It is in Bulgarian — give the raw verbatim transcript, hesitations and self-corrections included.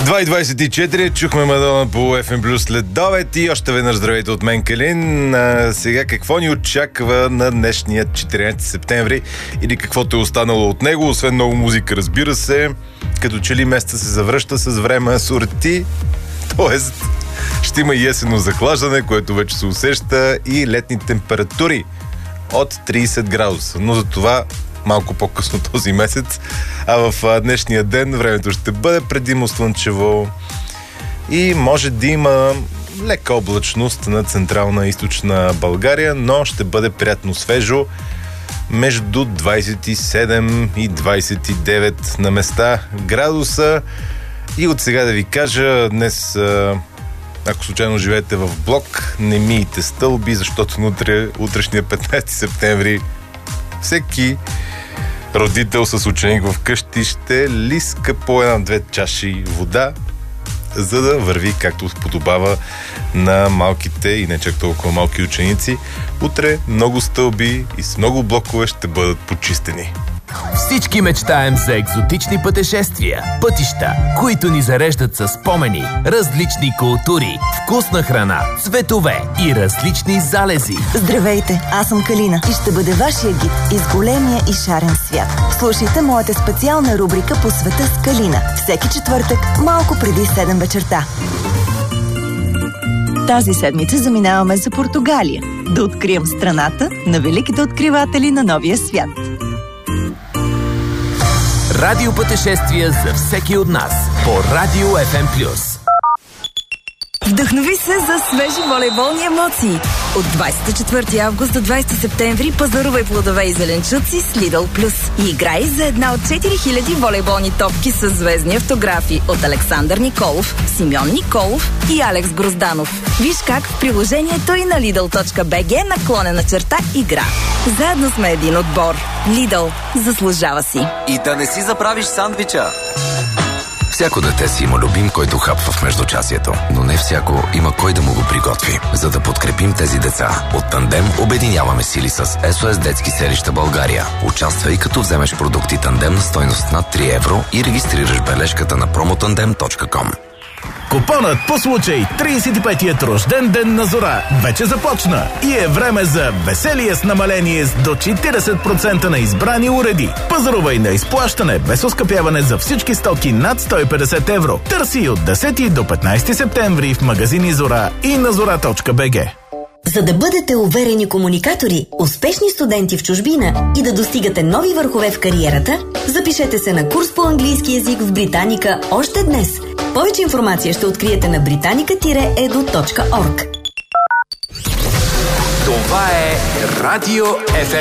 два и двайсет и четири, чухме Мадона по еф ем Плюс след обед и още веднъж здравейте от мен, Калин. А, сега какво ни очаква на днешния четиринайсети септември или каквото е останало от него, освен много музика, разбира се, като че ли месеца се завръща с време сорти, т.е. ще има и есенно захлаждане, което вече се усеща, и летни температури от трийсет градуса, но за това малко по-късно този месец, а в днешния ден времето ще бъде предимно слънчево и може да има лека облачност на централна и източна България, но ще бъде приятно свежо, между двайсет и седем и двайсет и девет на места градуса. И от сега да ви кажа, днес, ако случайно живеете в блок, не мийте стълби, защото утре, утрешния петнайсети септември всеки родител с ученик в къщи ще лиска по една-две чаши вода, за да върви както подобава на малките и не чак толкова малки ученици. Утре много стълби и с много блокове ще бъдат почистени. Всички мечтаем за екзотични пътешествия, пътища, които ни зареждат с спомени, различни култури, вкусна храна, цветове и различни залези. Здравейте, аз съм Калина и ще бъда вашия гид из големия и шарен свят. Слушайте моята специална рубрика по света с Калина. Всеки четвъртък, малко преди седем вечерта. Тази седмица заминаваме за Португалия, да открием страната на великите откриватели на новия свят. Радиопътешествия за всеки от нас по Радио еф ем Плюс. Вдъхнови се за свежи волейболни емоции. От двайсет и четвърти август до двайсети септември пазарувай плодове и зеленчуци с Lidl Plus и играй за една от четири хиляди волейболни топки с звездни автографи от Александър Николов, Симеон Николов и Алекс Грозданов. Виж как в приложението и на Lidl точка би джи наклонена черта игра. Заедно сме един отбор. Lidl. Заслужава си. И да не си заправиш сандвича. Всяко дете си има любим, който хапва в междучасието, но не всяко има кой да му го приготви. За да подкрепим тези деца, от Тандем обединяваме сили с ес о ес Детски селища България. Участвай, като вземеш продукти Тандем на стойност над три евро и регистрираш бележката на промотандем точка ком. Купонът по случай трийсет и петият рожден ден на Зора вече започна и е време за веселие с намаление с до четирийсет процента на избрани уреди. Пазарувай на изплащане без оскъпяване за всички стоки над сто и петдесет евро. Търси от десети до петнайсети септември в магазини Зора и на зора точка би джи. За да бъдете уверени комуникатори, успешни студенти в чужбина и да достигате нови върхове в кариерата, запишете се на курс по английски език в Британика още днес. Повече информация ще откриете на британика еду точка орг. Това е Радио еф ем.